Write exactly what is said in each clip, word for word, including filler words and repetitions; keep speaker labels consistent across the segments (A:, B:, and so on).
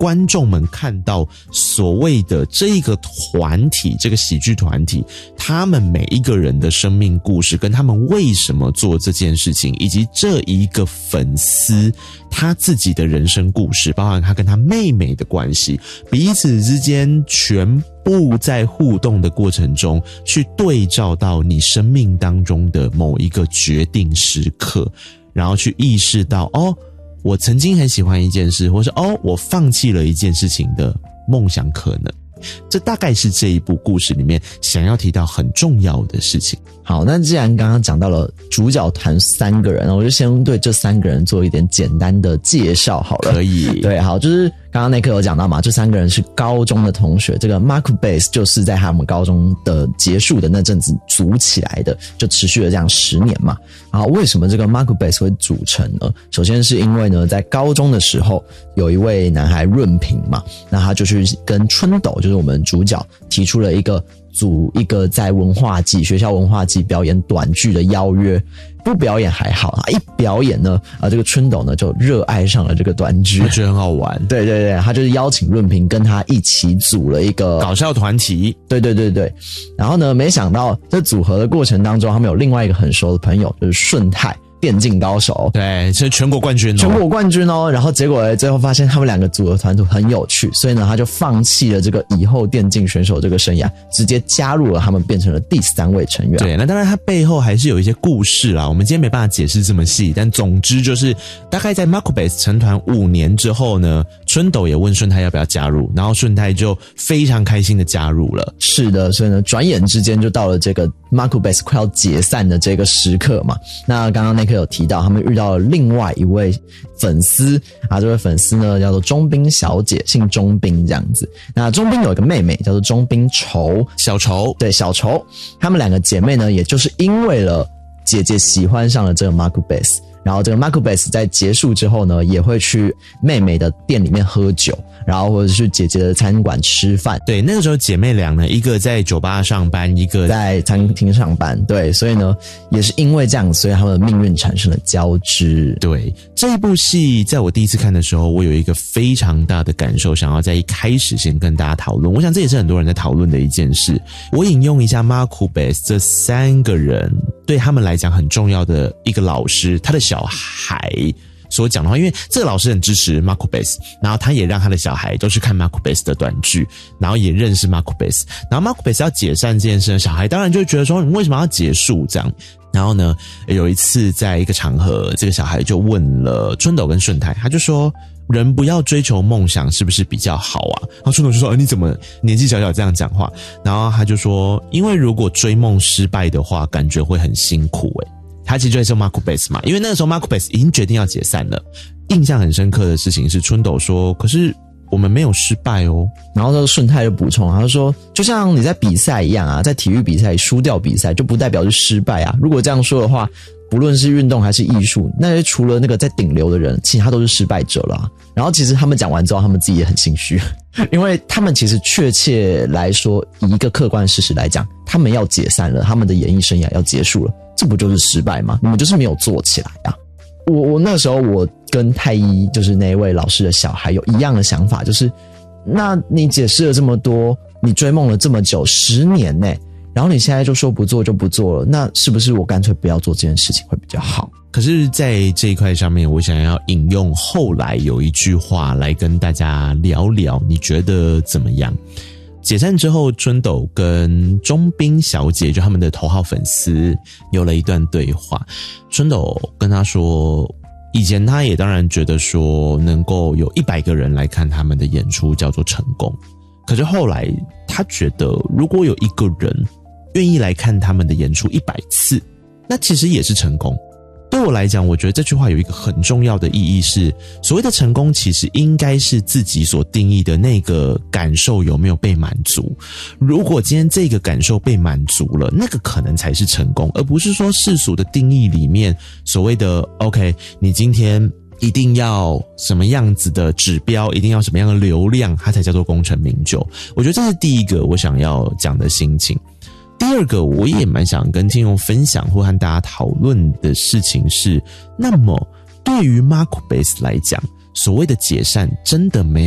A: 观众们看到所谓的这个团体，这个喜剧团体，他们每一个人的生命故事，跟他们为什么做这件事情，以及这一个粉丝他自己的人生故事，包含他跟他妹妹的关系，彼此之间全不在互动的过程中去对照到你生命当中的某一个决定时刻，然后去意识到哦，我曾经很喜欢一件事，或是哦，我放弃了一件事情的梦想可能。这大概是这一部故事里面想要提到很重要的事情。
B: 好，那既然刚刚讲到了主角团三个人，我就先对这三个人做一点简单的介绍好了。
A: 可以。
B: 对，好，就是刚刚那课有讲到嘛，这三个人是高中的同学，这个 Macubase 就是在他们高中的结束的那阵子组起来的，就持续了这样十年嘛。然后为什么这个 Macubase 会组成呢？首先是因为呢，在高中的时候有一位男孩润平嘛，那他就去跟春斗，就是我们主角提出了一个组一个在文化季学校文化季表演短剧的邀约，不表演还好啊，一表演呢，啊，这个春斗呢就热爱上了这个短剧，
A: 他觉得很好玩。
B: 对对对，他就是邀请润平跟他一起组了一个
A: 搞笑团体。
B: 对对对对，然后呢，没想到这组合的过程当中，他们有另外一个很熟的朋友，就是顺泰。电竞高手，
A: 对，是全国冠军哦，
B: 全国冠军哦。然后结果最后发现他们两个组合团队很有趣，所以呢，他就放弃了这个以后电竞选手这个生涯，直接加入了他们，变成了第三位成员。
A: 对，那当然他背后还是有一些故事啦，我们今天没办法解释这么细，但总之就是大概在 Macubase 成团五年之后呢，春斗也问顺泰要不要加入，然后顺泰就非常开心的加入了。
B: 是的，所以呢，转眼之间就到了这个 Macubase 快要解散的这个时刻嘛。那刚刚那课有提到他们遇到了另外一位粉丝啊，这位粉丝呢叫做钟彬小姐，姓钟彬这样子。那钟彬有一个妹妹叫做钟彬愁，
A: 小愁，
B: 对，小愁。她们两个姐妹呢，也就是因为了姐姐喜欢上了这个 Macubase， 然后这个 Macubase 在结束之后呢，也会去妹妹的店里面喝酒，然后或者是去姐姐的餐馆吃饭。
A: 对，那个时候姐妹俩呢，一个在酒吧上班，一个
B: 在餐厅上班。对，所以呢，也是因为这样，所以他们的命运产生了交织。
A: 对，这一部戏在我第一次看的时候，我有一个非常大的感受，想要在一开始先跟大家讨论。我想这也是很多人在讨论的一件事。我引用一下 Macubase 这三个人对他们来讲很重要的一个老师，他的小孩所讲的话，因为这个老师很支持 Macubase， 然后他也让他的小孩都去看 Macubase 的短剧，然后也认识 Macubase， 然后 Macubase 要解散这件事，小孩当然就会觉得说你为什么要结束这样。然后呢，有一次在一个场合，这个小孩就问了春斗跟顺泰，他就说人不要追求梦想是不是比较好啊？然后春斗就说、欸、你怎么年纪小小这样讲话？然后他就说因为如果追梦失败的话感觉会很辛苦诶、欸他其实就在说 Macubase 嘛，因为那个时候 Macubase 已经决定要解散了。印象很深刻的事情是春斗说，可是我们没有失败哦。
B: 然后这个顺泰就补充，他就说就像你在比赛一样啊，在体育比赛输掉比赛就不代表是失败啊。如果这样说的话，不论是运动还是艺术，那些除了那个在顶流的人，其他都是失败者啦。然后其实他们讲完之后，他们自己也很心虚，因为他们其实确切来说，以一个客观事实来讲，他们要解散了，他们的演艺生涯要结束了，这不就是失败吗？你们就是没有做起来啊。我我那时候我跟太一就是那一位老师的小孩有一样的想法，就是那你解释了这么多，你追梦了这么久十年呢、欸，然后你现在就说不做就不做了，那是不是我干脆不要做这件事情会比较好？
A: 可是在这一块上面，我想要引用后来有一句话来跟大家聊聊，你觉得怎么样？解散之后，春斗跟钟彬小姐就他们的头号粉丝有了一段对话。春斗跟他说，以前他也当然觉得说能够有一百个人来看他们的演出叫做成功，可是后来他觉得如果有一个人愿意来看他们的演出一百次，那其实也是成功。对我来讲，我觉得这句话有一个很重要的意义是，所谓的成功其实应该是自己所定义的那个感受有没有被满足。如果今天这个感受被满足了，那个可能才是成功，而不是说世俗的定义里面所谓的 OK， 你今天一定要什么样子的指标，一定要什么样的流量，它才叫做功成名就。我觉得这是第一个我想要讲的心情。第二个我也蛮想跟听众分享或和大家讨论的事情是，那么对于 Macubase 来讲，所谓的解散真的没有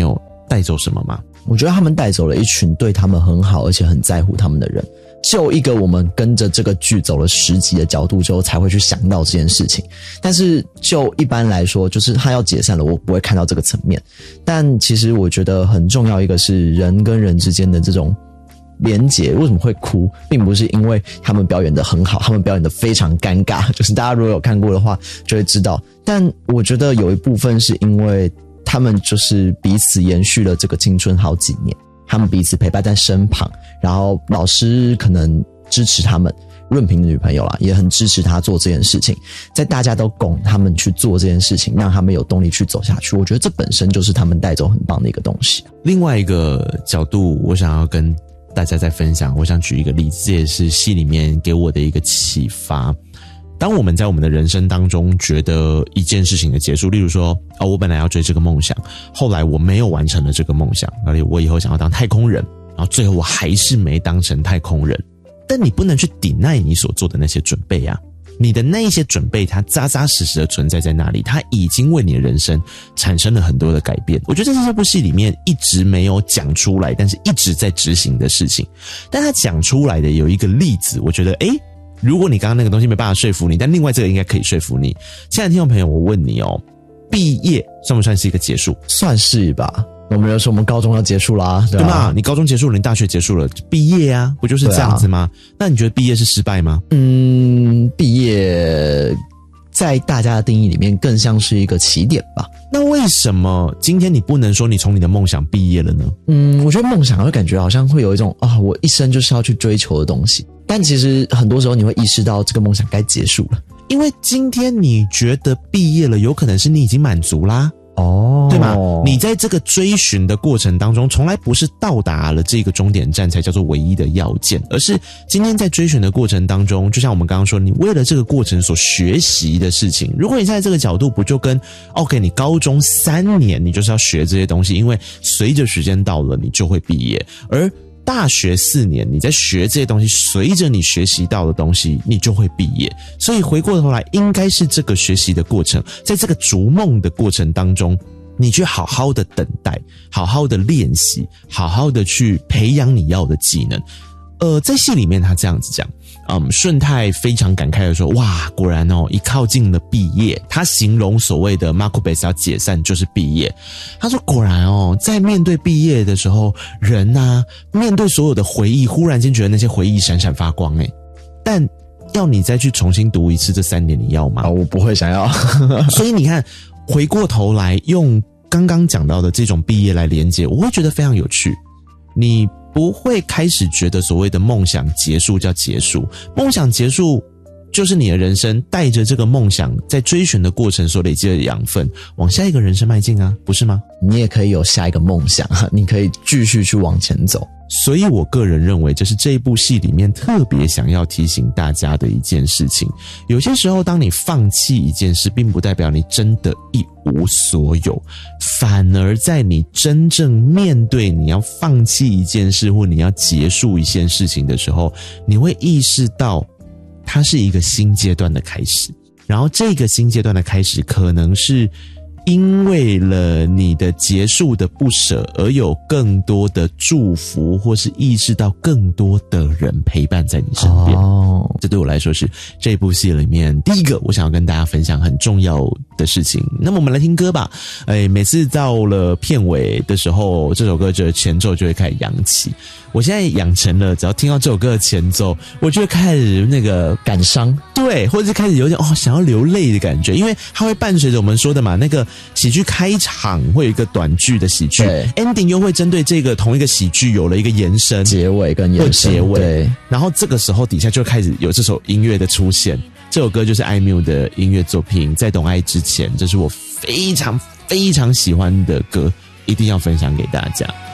A: 带走什么吗？
B: 我觉得他们带走了一群对他们很好而且很在乎他们的人。就一个我们跟着这个剧走了十集的角度之后才会去想到这件事情，但是就一般来说就是他要解散了，我不会看到这个层面。但其实我觉得很重要一个是人跟人之间的这种连结。为什么会哭并不是因为他们表演得很好，他们表演得非常尴尬，就是大家如果有看过的话就会知道。但我觉得有一部分是因为他们就是彼此延续了这个青春好几年，他们彼此陪伴在身旁，然后老师可能支持他们，润平的女朋友啦也很支持他做这件事情，在大家都拱他们去做这件事情，让他们有动力去走下去。我觉得这本身就是他们带走很棒的一个东西。
A: 另外一个角度我想要跟大家再分享，我想举一个例子，这也是戏里面给我的一个启发。当我们在我们的人生当中觉得一件事情的结束，例如说哦，我本来要追这个梦想，后来我没有完成了这个梦想，而且我以后想要当太空人，然后最后我还是没当成太空人。但你不能去抵赖你所做的那些准备啊，你的那一些准备它扎扎实实的存在在那里，它已经为你的人生产生了很多的改变。我觉得在这部戏里面一直没有讲出来，但是一直在执行的事情，但他讲出来的有一个例子，我觉得诶如果你刚刚那个东西没办法说服你，但另外这个应该可以说服你。亲爱的听众朋友，我问你哦，毕业算不算是一个结束？
B: 算是吧。我们就说我们高中要结束啦，对吧？
A: 对吧？你高中结束了，你大学结束了，毕业啊，不就是这样子吗？啊、那你觉得毕业是失败吗？
B: 嗯，毕业在大家的定义里面更像是一个起点吧。
A: 那为什么今天你不能说你从你的梦想毕业了呢？
B: 嗯，我觉得梦想会感觉好像会有一种啊，我一生就是要去追求的东西。但其实很多时候你会意识到这个梦想该结束了，
A: 因为今天你觉得毕业了，有可能是你已经满足啦。
B: 哦，
A: 对吗？你在这个追寻的过程当中，从来不是到达了这个终点站才叫做唯一的要件，而是今天在追寻的过程当中，就像我们刚刚说，你为了这个过程所学习的事情，如果你站在这个角度，不就跟 OK， 你高中三年你就是要学这些东西，因为随着时间到了，你就会毕业，而大学四年你在学这些东西，随着你学习到的东西你就会毕业。所以回过头来应该是这个学习的过程，在这个逐梦的过程当中，你去好好的等待，好好的练习，好好的去培养你要的技能。呃，在戏里面他这样子讲，嗯，顺泰非常感慨的说，哇，果然哦，一靠近了毕业，他形容所谓的 Macbeth 要解散就是毕业。他说果然哦，在面对毕业的时候，人啊，面对所有的回忆，忽然间觉得那些回忆闪闪发光诶，但要你再去重新读一次这三年，你要吗？
B: 哦，我不会想要。
A: 所以你看，回过头来用刚刚讲到的这种毕业来连接，我会觉得非常有趣。你不会开始觉得所谓的梦想结束叫结束，梦想结束就是你的人生带着这个梦想在追寻的过程所累积的养分，往下一个人生迈进啊，不是吗？
B: 你也可以有下一个梦想，你可以继续去往前走。
A: 所以我个人认为这是这一部戏里面特别想要提醒大家的一件事情。有些时候当你放弃一件事，并不代表你真的一无所有，反而在你真正面对你要放弃一件事或你要结束一件事情的时候，你会意识到它是一个新阶段的开始，然后这个新阶段的开始可能是因为了你的结束的不舍而有更多的祝福，或是意识到更多的人陪伴在你身边。哦，这对我来说是这部戏里面第一个我想要跟大家分享很重要的事情。那么我们来听歌吧。哎，每次到了片尾的时候，这首歌的前奏就会开始扬起。我现在养成了只要听到这首歌的前奏，我就会开始那个
B: 感伤，
A: 对，或者是开始有点哦想要流泪的感觉，因为它会伴随着我们说的嘛，那个喜剧开场会有一个短剧的喜剧 ending 又会针对这个同一个喜剧有了一个延伸，
B: 结尾跟延伸，
A: 结尾，
B: 对，
A: 然后这个时候底下就开始有这首音乐的出现。这首歌就是艾缪的音乐作品《在懂爱之前》，这是我非常非常喜欢的歌，一定要分享给大家。